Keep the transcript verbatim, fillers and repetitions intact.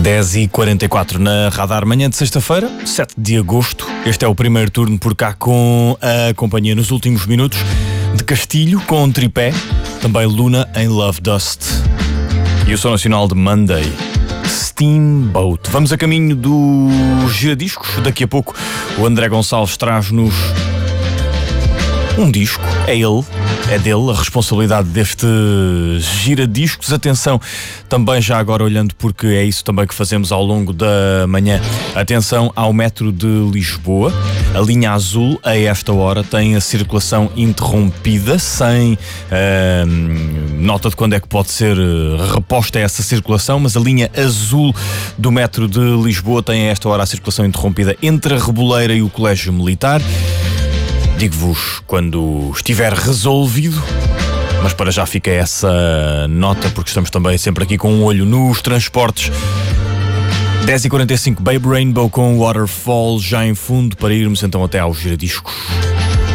dez e quarenta e quatro na Radar, manhã de sexta-feira, sete de agosto. Este é o primeiro turno por cá com a companhia nos últimos minutos de Castilho com Tripé, também Luna em Love Dust e o som nacional de Monday, Steamboat. Vamos a caminho do Giradiscos. Daqui a pouco o André Gonçalves traz-nos um disco, é ele, é dele a responsabilidade deste Giradiscos. Atenção, também já agora olhando, porque é isso também que fazemos ao longo da manhã, atenção ao metro de Lisboa. A linha azul, a esta hora, tem a circulação interrompida, sem uh, nota de quando é que pode ser reposta essa circulação, mas a linha azul do metro de Lisboa tem a esta hora a circulação interrompida entre a Reboleira e o Colégio Militar. Digo-vos quando estiver resolvido, mas para já fica essa nota, porque estamos também sempre aqui com um olho nos transportes. dez e quarenta e cinco, Babe Rainbow com Waterfall já em fundo, para irmos então até aos Giradiscos.